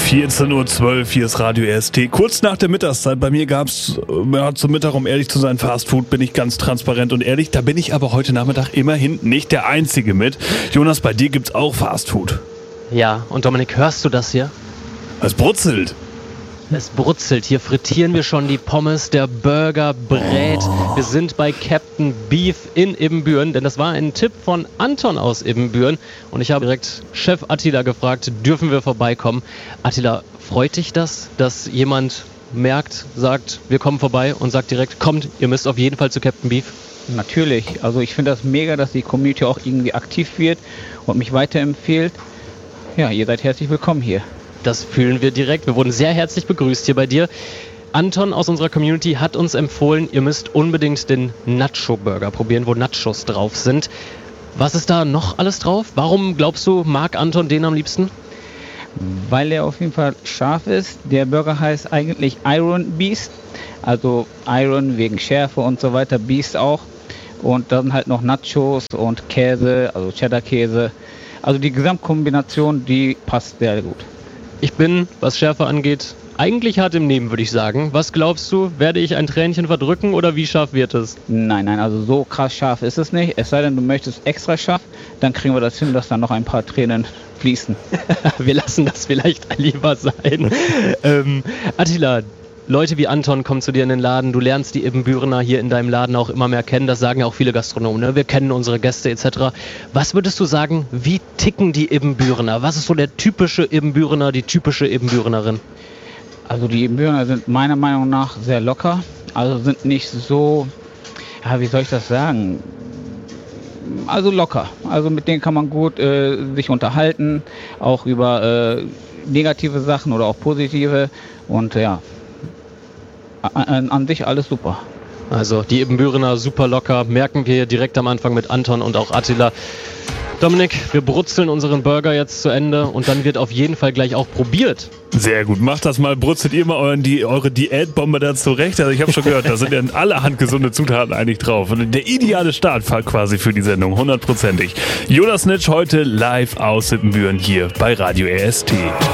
14.12 Uhr, hier ist Radio RST. Kurz nach der Mittagszeit, bei mir gab es zum Mittag, um ehrlich zu sein, Fastfood, bin ich ganz transparent und ehrlich. Da bin ich aber heute Nachmittag immerhin nicht der Einzige mit. Jonas, bei dir gibt's auch Fastfood. Ja, und Dominik, hörst du das hier? Es brutzelt. Es brutzelt. Hier frittieren wir schon die Pommes, der Burger brät. Wir sind bei Captain Beef in Ibbenbüren, denn das war ein Tipp von Anton aus Ibbenbüren. Und ich habe direkt Chef Attila gefragt, dürfen wir vorbeikommen? Attila, freut dich das, dass jemand merkt, sagt, wir kommen vorbei und sagt direkt, kommt, ihr müsst auf jeden Fall zu Captain Beef? Natürlich. Also ich finde das mega, dass die Community auch irgendwie aktiv wird und mich weiterempfiehlt. Ja, ihr seid herzlich willkommen hier. Das fühlen wir direkt. Wir wurden sehr herzlich begrüßt hier bei dir. Anton aus unserer Community hat uns empfohlen, ihr müsst unbedingt den Nacho-Burger probieren, wo Nachos drauf sind. Was ist da noch alles drauf? Warum glaubst du, mag Anton den am liebsten? Weil er auf jeden Fall scharf ist. Der Burger heißt eigentlich Iron Beast. Also Iron wegen Schärfe und so weiter, Beast auch. Und dann halt noch Nachos und Käse, also Cheddar-Käse. Also die Gesamtkombination, die passt sehr gut. Ich bin, was Schärfe angeht, eigentlich hart im Nehmen, würde ich sagen. Was glaubst du, werde ich ein Tränchen verdrücken oder wie scharf wird es? Nein, also so krass scharf ist es nicht. Es sei denn, du möchtest extra scharf, dann kriegen wir das hin, dass dann noch ein paar Tränen fließen. Wir lassen das vielleicht lieber sein. Attila, Leute wie Anton kommen zu dir in den Laden, du lernst die Ibbenbürener hier in deinem Laden auch immer mehr kennen, das sagen ja auch viele Gastronomen, ne? Wir kennen unsere Gäste etc. Was würdest du sagen, wie ticken die Ibbenbürener? Was ist so der typische Ibbenbürener, die typische Ibbenbürenerin? Also die Ibbenbürener sind meiner Meinung nach sehr locker, also sind nicht so, ja, wie soll ich das sagen, also locker. Also mit denen kann man gut sich unterhalten, auch über negative Sachen oder auch positive und ja, an sich alles super. Also die Ibbenbürener super locker, merken wir direkt am Anfang mit Anton und auch Attila. Dominik, wir brutzeln unseren Burger jetzt zu Ende und dann wird auf jeden Fall gleich auch probiert. Sehr gut, macht das mal, brutzelt ihr mal eure Diätbombe da zurecht. Also ich habe schon gehört, da sind ja allerhand gesunde Zutaten eigentlich drauf. Und der ideale Start quasi für die Sendung, 100%. Jonas Nitsch heute live aus Ibbenbüren hier bei Radio RST.